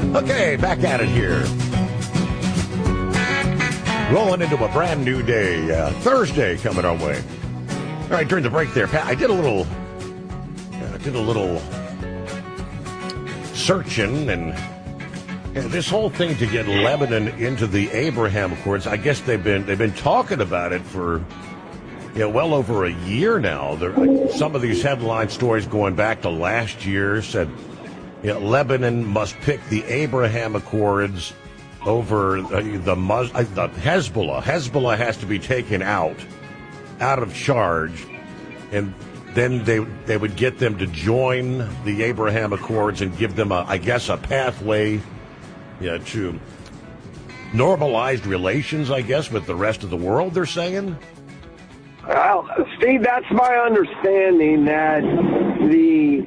Okay, back at it here. Rolling into a brand new day. Thursday coming our way. All right, during the break there, Pat, I did a little searching, and this whole thing to get Lebanon into the Abraham Accords, I guess they've been talking about it for well over a year now. Some of these headline stories going back to last year said Lebanon must pick the Abraham Accords over the Hezbollah. Hezbollah has to be taken out of charge, and then they would get them to join the Abraham Accords and give them a pathway to normalized relations, I guess, with the rest of the world, they're saying? Well, Steve, that's my understanding, that the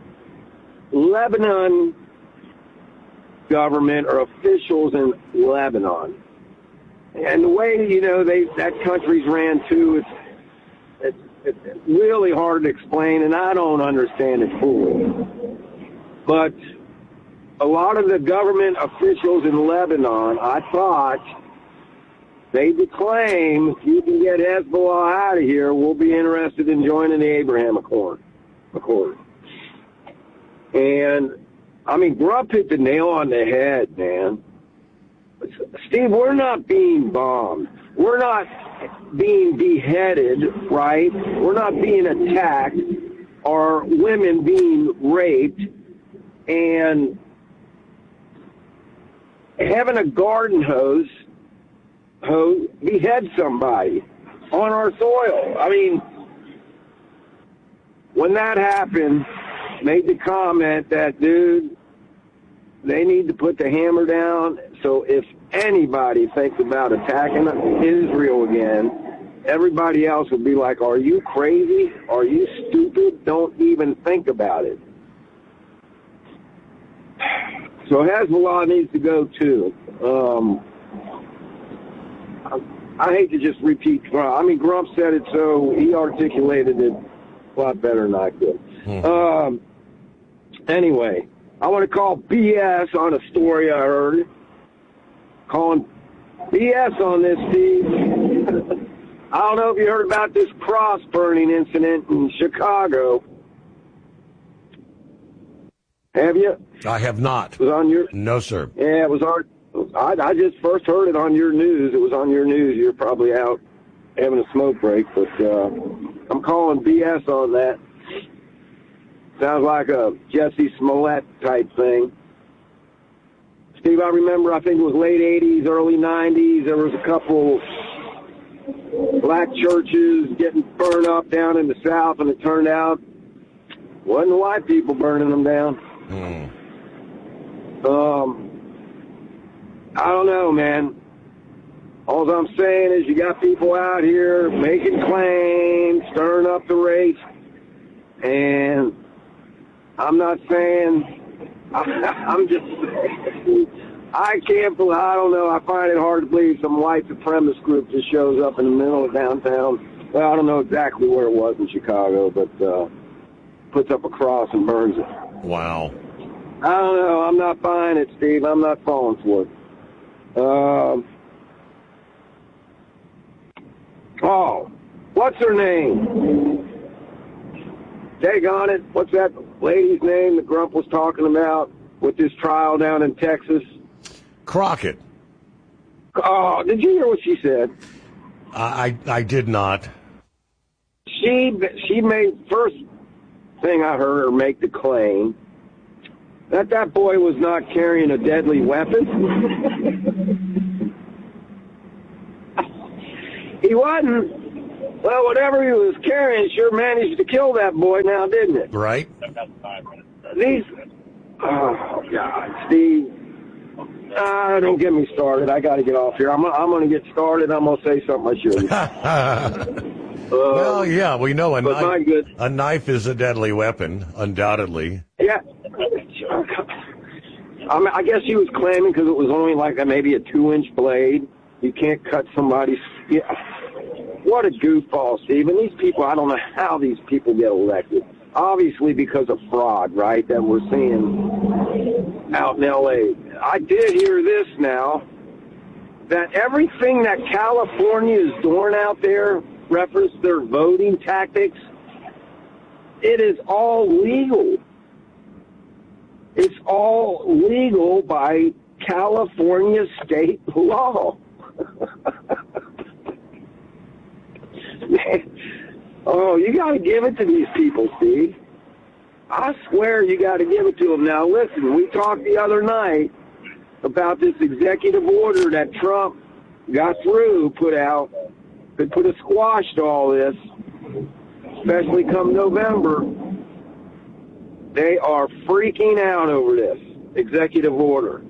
Lebanon government or officials in Lebanon, and the way, that country's ran too, it's really hard to explain, and I don't understand it fully. But a lot of the government officials in Lebanon, I thought, they claim if you can get Hezbollah out of here, we'll be interested in joining the Abraham Accord. And, Grump hit the nail on the head, man. Steve, we're not being bombed. We're not being beheaded, right? We're not being attacked or women being raped and having a garden hose behead somebody on our soil. When that happened, made the comment that, dude, they need to put the hammer down. So if anybody thinks about attacking Israel again, everybody else would be like, are you crazy? Are you stupid? Don't even think about it. So Hezbollah needs to go too. I hate to just repeat Grump. Grump said it, so he articulated it a lot better than I could. Anyway, I want to call BS on a story I heard. Calling BS on this, Steve. I don't know if you heard about this cross burning incident in Chicago. Have you? I have not. It was on your... No, sir. Yeah, it was on... I just first heard it on your news. It was on your news. You're probably out having a smoke break, but I'm calling BS on that. Sounds like a Jesse Smollett type thing. Steve, I remember, I think it was late 80s, early 90s, there was a couple black churches getting burned up down in the South, and it turned out it wasn't the white people burning them down. I don't know, man. All I'm saying is you got people out here making claims, stirring up the race, and I'm not saying, I'm just saying, I don't know, I find it hard to believe some white supremacist group just shows up in the middle of downtown. Well, I don't know exactly where it was in Chicago, but puts up a cross and burns it. Wow. I don't know, I'm not buying it, Steve. I'm not falling for it. What's her name? Daggone it. What's that lady's name that Grump was talking about with this trial down in Texas? Crockett. Oh, did you hear what she said? I did not. She made, first thing I heard her make the claim that boy was not carrying a deadly weapon. He wasn't. Well, whatever he was carrying sure managed to kill that boy now, didn't it? Right. Oh, God, Steve. Don't get me started. I got to get off here. I'm going to get started. I'm going to say something I shouldn't. Well, yeah, we know a knife is a deadly weapon, undoubtedly. Yeah. I guess he was claiming because it was only like maybe a 2-inch blade. You can't cut somebody's... Yeah. What a goofball, Steve. And these people, I don't know how these people get elected. Obviously because of fraud, right, that we're seeing. out in L.A. I did hear this now, that everything that California is doing out there, reference their voting tactics, it is all legal. It's all legal by California state law. Oh, you got to give it to these people, Steve. I swear you got to give it to them. Now, listen, we talked the other night about this executive order that Trump got through, put out, could put a squash to all this, especially come November. They are freaking out over this executive order.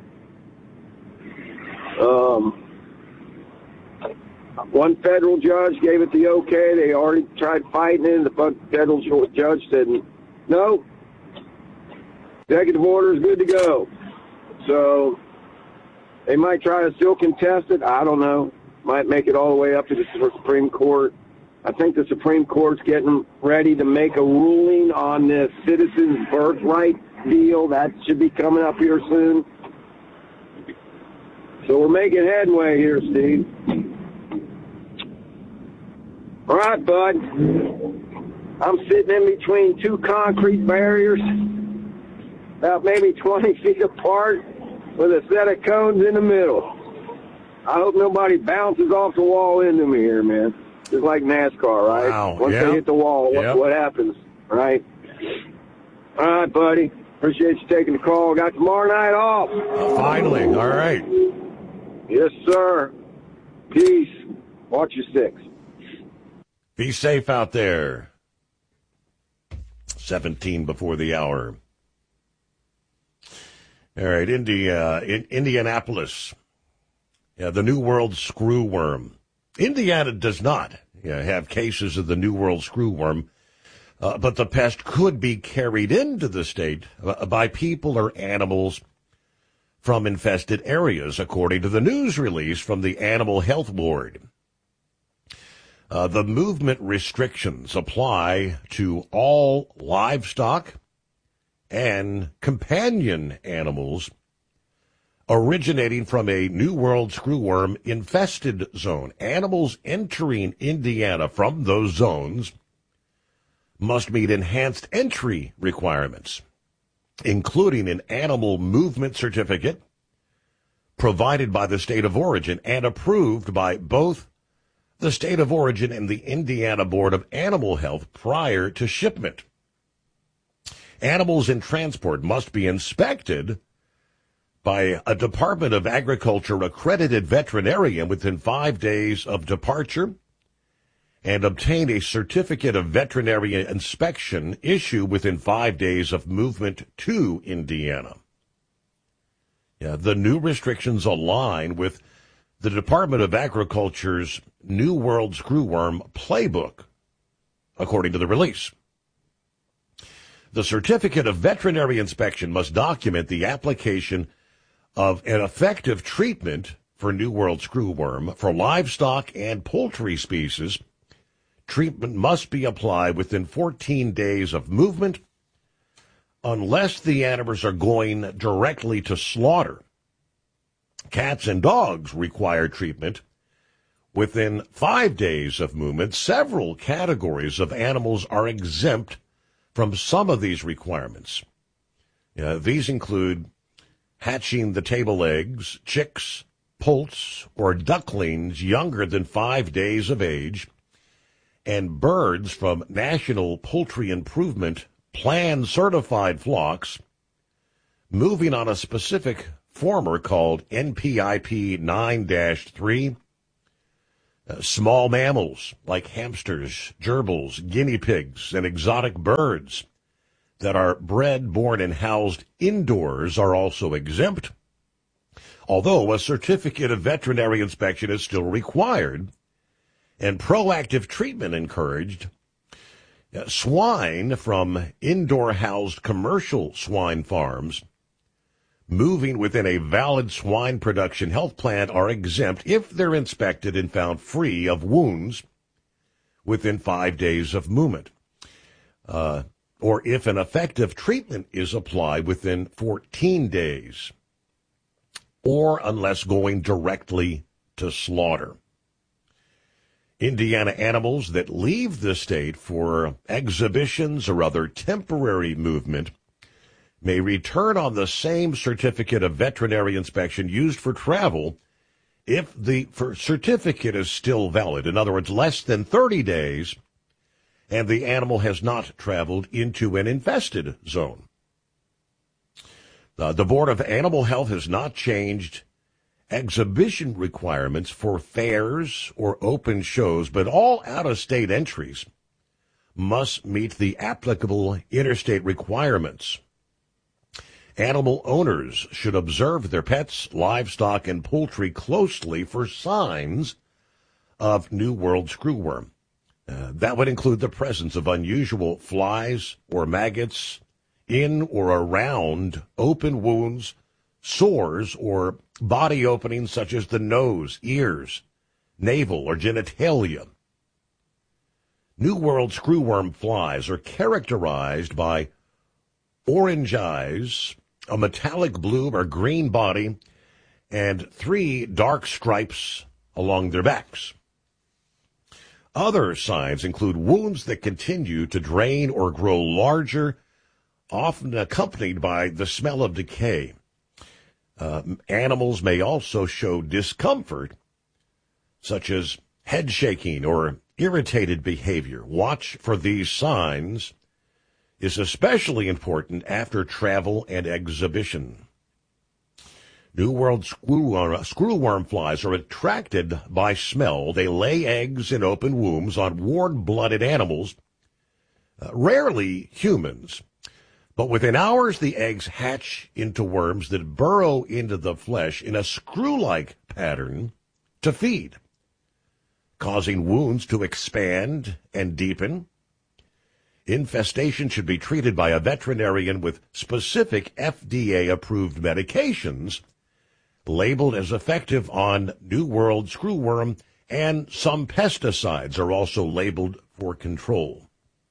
One federal judge gave it the okay. They already tried fighting it, and the federal judge said, no, executive order is good to go. So they might try to still contest it. I don't know. Might make it all the way up to the Supreme Court. I think the Supreme Court's getting ready to make a ruling on this citizens' birthright deal. That should be coming up here soon. So we're making headway here, Steve. All right, bud. I'm sitting in between two concrete barriers, about maybe 20 feet apart, with a set of cones in the middle. I hope nobody bounces off the wall into me here, man. Just like NASCAR, right? Wow. Once they hit the wall, what happens, right? All right, buddy. Appreciate you taking the call. Got tomorrow night off. Finally. All right. Yes, sir. Peace. Watch your six. Be safe out there. 17 before the hour. All right, Indianapolis. Yeah, the New World screwworm. Indiana does not have cases of the New World screwworm, but the pest could be carried into the state by people or animals from infested areas, according to the news release from the Animal Health Board. The movement restrictions apply to all livestock and companion animals originating from a New World screwworm infested zone. Animals entering Indiana from those zones must meet enhanced entry requirements, including an animal movement certificate provided by the state of origin and approved by both the state of origin and the Indiana Board of Animal Health prior to shipment. Animals in transport must be inspected by a Department of Agriculture accredited veterinarian within 5 days of departure and obtain a certificate of veterinary inspection issued within 5 days of movement to Indiana. The new restrictions align with the Department of Agriculture's New World Screwworm Playbook, according to the release. The certificate of veterinary inspection must document the application of an effective treatment for New World screwworm for livestock and poultry species. Treatment must be applied within 14 days of movement unless the animals are going directly to slaughter. Cats and dogs require treatment within 5 days of movement. Several categories of animals are exempt from some of these requirements. These include hatching the table eggs, chicks, poults, or ducklings younger than 5 days of age, and birds from National Poultry Improvement Plan certified flocks moving on a specific former called NPIP 9-3, small mammals like hamsters, gerbils, guinea pigs, and exotic birds that are bred, born, and housed indoors are also exempt, although a certificate of veterinary inspection is still required and proactive treatment encouraged. Swine from indoor-housed commercial swine farms moving within a valid swine production health plan are exempt if they're inspected and found free of wounds within 5 days of movement. or if an effective treatment is applied within 14 days, or unless going directly to slaughter. Indiana animals that leave the state for exhibitions or other temporary movement may return on the same certificate of veterinary inspection used for travel if the certificate is still valid. In other words, less than 30 days, and the animal has not traveled into an infested zone. The Board of Animal Health has not changed exhibition requirements for fairs or open shows, but all out-of-state entries must meet the applicable interstate requirements. Animal owners should observe their pets, livestock, and poultry closely for signs of New World screwworm. That would include the presence of unusual flies or maggots in or around open wounds, sores, or body openings such as the nose, ears, navel, or genitalia. New World screwworm flies are characterized by orange eyes, a metallic blue or green body, and 3 dark stripes along their backs. Other signs include wounds that continue to drain or grow larger, often accompanied by the smell of decay. Animals may also show discomfort, such as head shaking or irritated behavior. Watch for these signs is especially important after travel and exhibition. New World screwworm flies are attracted by smell. They lay eggs in open wombs on warm-blooded animals, rarely humans. But within hours, the eggs hatch into worms that burrow into the flesh in a screw-like pattern to feed, causing wounds to expand and deepen. Infestation should be treated by a veterinarian with specific FDA-approved medications labeled as effective on New World screwworm, and some pesticides are also labeled for control.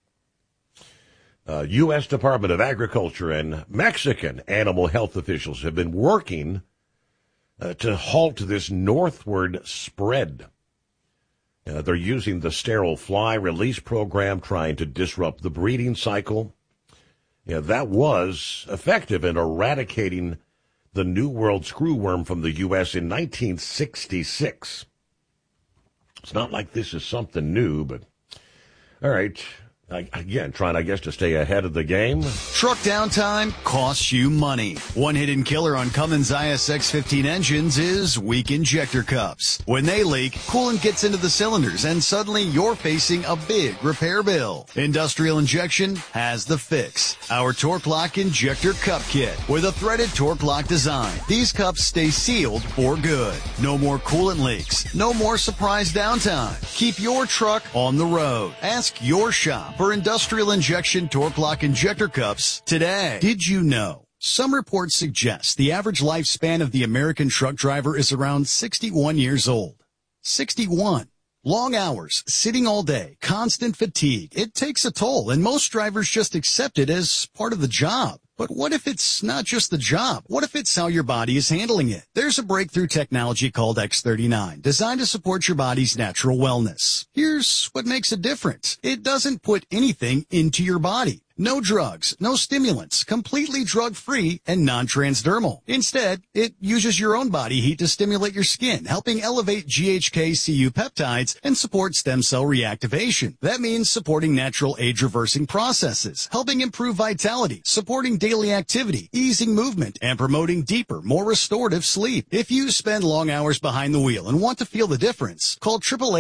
U.S. Department of Agriculture and Mexican animal health officials have been working to halt this northward spread. They're using the sterile fly release program, trying to disrupt the breeding cycle. That was effective in eradicating the New World screwworm from the U.S. in 1966. It's not like this is something new, but all right. Again, trying, I guess, to stay ahead of the game. Truck downtime costs you money. One hidden killer on Cummins ISX-15 engines is weak injector cups. When they leak, coolant gets into the cylinders, and suddenly you're facing a big repair bill. Industrial Injection has the fix. Our Torque Lock Injector Cup Kit with a threaded Torque Lock design. These cups stay sealed for good. No more coolant leaks. No more surprise downtime. Keep your truck on the road. Ask your shop for Industrial Injection Torque Lock Injector Cups today. Did you know? Some reports suggest the average lifespan of the American truck driver is around 61 years old. 61. Long hours, sitting all day, constant fatigue. It takes a toll, and most drivers just accept it as part of the job. But what if it's not just the job? What if it's how your body is handling it? There's a breakthrough technology called X39, designed to support your body's natural wellness. Here's what makes it different. It doesn't put anything into your body. No drugs, no stimulants, completely drug-free and non-transdermal. Instead, it uses your own body heat to stimulate your skin, helping elevate GHK-Cu peptides and support stem cell reactivation. That means supporting natural age-reversing processes, helping improve vitality, supporting daily activity, easing movement, and promoting deeper, more restorative sleep. If you spend long hours behind the wheel and want to feel the difference, call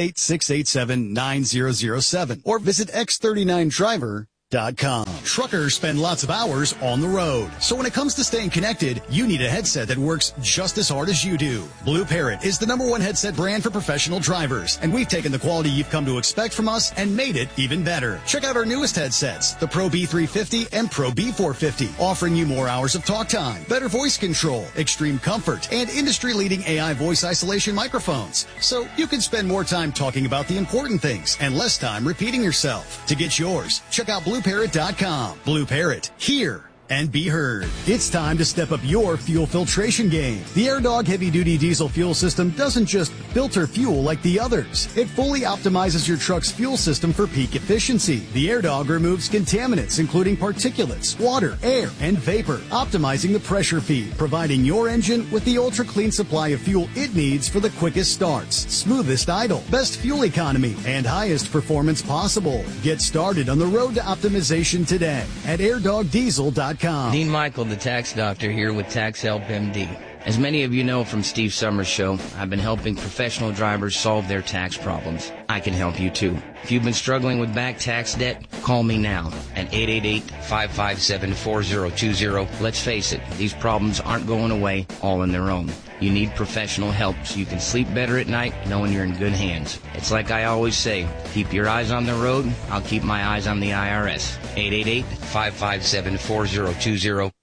888-687-9007 or visit X39Driver.com. Truckers spend lots of hours on the road. So when it comes to staying connected, you need a headset that works just as hard as you do. Blue Parrot is the #1 headset brand for professional drivers, and we've taken the quality you've come to expect from us and made it even better. Check out our newest headsets, the Pro B350 and Pro B450, offering you more hours of talk time, better voice control, extreme comfort, and industry-leading AI voice isolation microphones. So you can spend more time talking about the important things and less time repeating yourself. To get yours, check out Blue BlueParrot.com. Blue Parrot, hear and be heard. It's time to step up your fuel filtration game. The AirDog heavy-duty diesel fuel system doesn't just filter fuel like the others. It fully optimizes your truck's fuel system for peak efficiency. The AirDog removes contaminants, including particulates, water, air, and vapor, optimizing the pressure feed, providing your engine with the ultra-clean supply of fuel it needs for the quickest starts, smoothest idle, best fuel economy, and highest performance possible. Get started on the road to optimization today at airdogdiesel.com. Dean Michael, the tax doctor, here with Tax Help MD. As many of you know from Steve Summers' show, I've been helping professional drivers solve their tax problems. I can help you too. If you've been struggling with back tax debt, call me now at 888-557-4020. Let's face it, these problems aren't going away all on their own. You need professional help so you can sleep better at night knowing you're in good hands. It's like I always say, keep your eyes on the road, I'll keep my eyes on the IRS. 888-557-4020.